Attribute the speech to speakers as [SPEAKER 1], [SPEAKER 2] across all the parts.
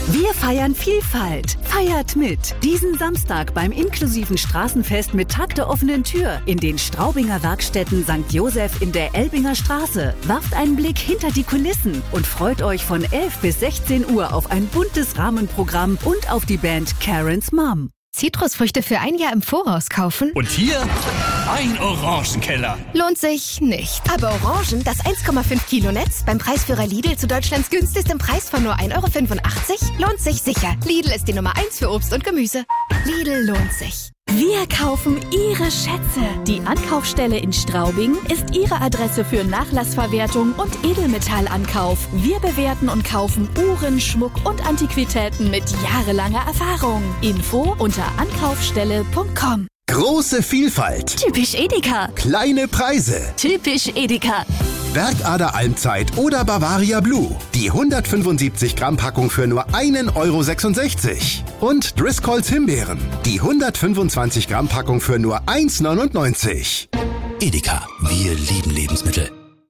[SPEAKER 1] Wir feiern Vielfalt. Feiert mit. Diesen Samstag beim inklusiven Straßenfest mit Tag der offenen Tür in den Straubinger Werkstätten St. Joseph in der Elbinger Straße. Werft einen Blick hinter die Kulissen und freut euch von 11 bis 16 Uhr auf ein buntes Rahmenprogramm und auf die Band Karen's Mom.
[SPEAKER 2] Zitrusfrüchte für ein Jahr im Voraus kaufen?
[SPEAKER 3] Und hier ein Orangenkeller.
[SPEAKER 2] Lohnt sich nicht. Aber Orangen, das 1,5 Kilo Netz beim Preisführer Lidl zu Deutschlands günstigstem Preis von nur 1,85 € lohnt sich sicher. Lidl ist die Nummer 1 für Obst und Gemüse. Lidl lohnt sich.
[SPEAKER 4] Wir kaufen Ihre Schätze. Die Ankaufsstelle in Straubing ist Ihre Adresse für Nachlassverwertung und Edelmetallankauf. Wir bewerten und kaufen Uhren, Schmuck und Antiquitäten mit jahrelanger Erfahrung. Info unter ankaufstelle.com.
[SPEAKER 5] Große Vielfalt.
[SPEAKER 4] Typisch Edeka.
[SPEAKER 5] Kleine Preise.
[SPEAKER 4] Typisch Edeka.
[SPEAKER 5] Werkader Almzeit oder Bavaria Blue. Die 175 Gramm Packung für nur 1,66 €. Und Driscolls Himbeeren. Die 125 Gramm Packung für nur 1,99 €.
[SPEAKER 3] Edeka, wir lieben Lebensmittel.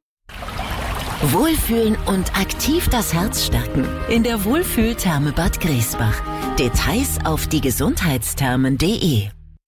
[SPEAKER 6] Wohlfühlen und aktiv das Herz stärken. In der Wohlfühltherme Bad Griesbach. Details auf diegesundheitsthermen.de.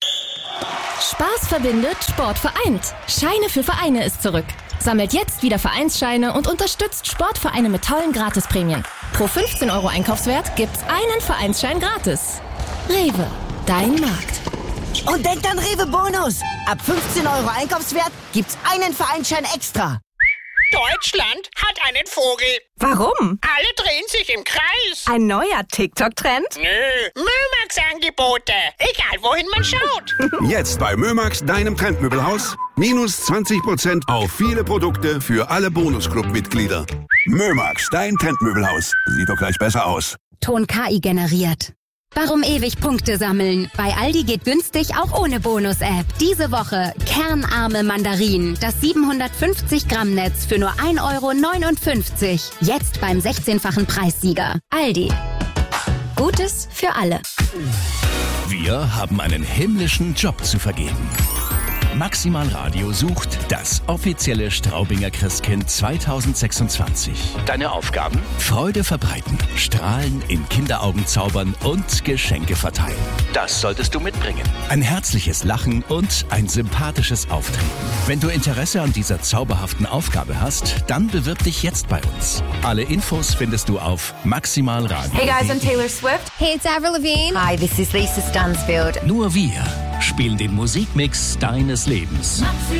[SPEAKER 2] Spaß verbindet, Sport vereint. Scheine für Vereine ist zurück. Sammelt jetzt wieder Vereinsscheine und unterstützt Sportvereine mit tollen Gratisprämien. Pro 15 € Einkaufswert gibt's einen Vereinsschein gratis. Rewe, dein Markt.
[SPEAKER 7] Und denkt an Rewe Bonus. Ab 15 € Einkaufswert gibt's einen Vereinsschein extra.
[SPEAKER 8] Deutschland hat einen Vogel.
[SPEAKER 4] Warum?
[SPEAKER 8] Alle drehen sich im Kreis.
[SPEAKER 4] Ein neuer TikTok-Trend?
[SPEAKER 8] Nö, Mömax-Angebote. Egal, wohin man schaut.
[SPEAKER 9] Jetzt bei Mömax, deinem Trendmöbelhaus. Minus 20% auf viele Produkte für alle Bonusclub-Mitglieder. Mömax, dein Trendmöbelhaus. Sieht doch gleich besser aus.
[SPEAKER 10] Ton KI generiert. Warum ewig Punkte sammeln? Bei Aldi geht günstig auch ohne Bonus-App. Diese Woche kernarme Mandarinen. Das 750 Gramm Netz für nur 1,59 €. Jetzt beim 16-fachen Preissieger. Aldi. Gutes für alle.
[SPEAKER 3] Wir haben einen himmlischen Job zu vergeben. Maximal Radio sucht das offizielle Straubinger Christkind 2026. Deine Aufgaben? Freude verbreiten, Strahlen in Kinderaugen zaubern und Geschenke verteilen. Das solltest du mitbringen. Ein herzliches Lachen und ein sympathisches Auftreten. Wenn du Interesse an dieser zauberhaften Aufgabe hast, dann bewirb dich jetzt bei uns. Alle Infos findest du auf maximalradio.
[SPEAKER 11] Hey guys, I'm Taylor Swift.
[SPEAKER 2] Hey, it's Avril Lavigne.
[SPEAKER 11] Hi, this is Lisa Stansfield.
[SPEAKER 3] Nur wir spielen den Musikmix deines Lebens.